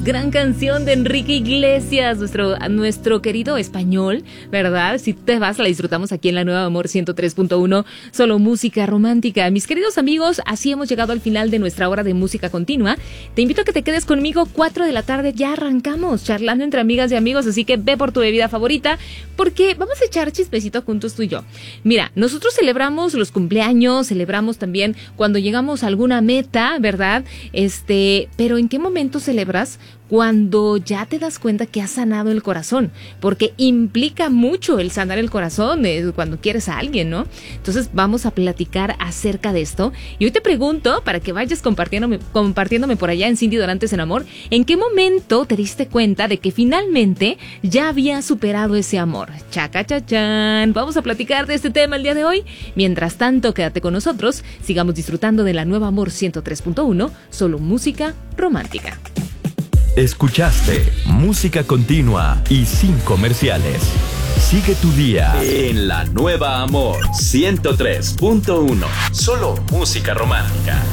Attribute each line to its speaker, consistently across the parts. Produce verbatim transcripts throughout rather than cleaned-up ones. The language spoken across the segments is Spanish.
Speaker 1: Gran canción de Enrique Iglesias, nuestro, nuestro querido español, ¿verdad? Si te vas, la disfrutamos aquí en la Nueva Amor ciento tres punto uno, solo música romántica. Mis queridos amigos, así hemos llegado al final de nuestra hora de música continua. Te invito a que te quedes conmigo, cuatro de la tarde, ya arrancamos, charlando entre amigas y amigos, así que ve por tu bebida favorita, porque vamos a echar chismecito juntos tú y yo. Mira, nosotros celebramos los cumpleaños, celebramos también cuando llegamos a alguna meta, ¿verdad? Este, pero ¿en qué momento celebras? Cuando ya te das cuenta que has sanado el corazón, porque implica mucho el sanar el corazón eh, cuando quieres a alguien, ¿no? Entonces vamos a platicar acerca de esto. Y hoy te pregunto, para que vayas compartiéndome, compartiéndome por allá en Cindy Dorantes en Amor, ¿en qué momento te diste cuenta de que finalmente ya habías superado ese amor? Chaca, chachán. Vamos a platicar de este tema el día de hoy. Mientras tanto, quédate con nosotros. Sigamos disfrutando de la Nueva Amor ciento tres punto uno, solo música romántica.
Speaker 2: Escuchaste música continua y sin comerciales. Sigue tu día en la Nueva Amor ciento tres punto uno. Solo música romántica.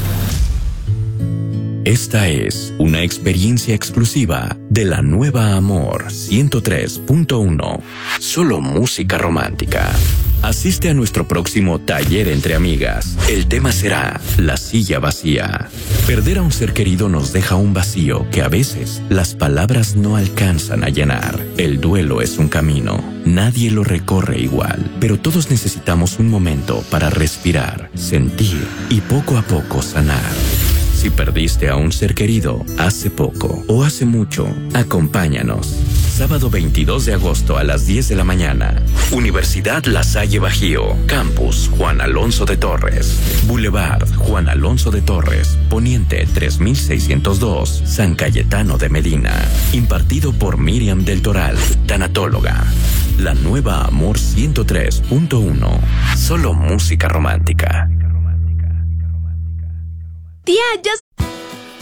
Speaker 3: Esta es una experiencia exclusiva de la Nueva Amor ciento tres punto uno. Solo música romántica. Asiste a nuestro próximo taller entre amigas. El tema será la silla vacía. Perder a un ser querido nos deja un vacío que a veces las palabras no alcanzan a llenar. El duelo es un camino. Nadie lo recorre igual, pero todos necesitamos un momento para respirar, sentir y poco a poco sanar. Si perdiste a un ser querido hace poco o hace mucho, acompáñanos. Sábado veintidós de agosto a las diez de la mañana. Universidad La Salle Bajío. Campus Juan Alonso de Torres. Boulevard Juan Alonso de Torres. Poniente tres mil seiscientos dos. San Cayetano de Medina. Impartido por Miriam del Toral, tanatóloga. La Nueva Amor ciento tres punto uno. Solo música romántica.
Speaker 1: Tía, ya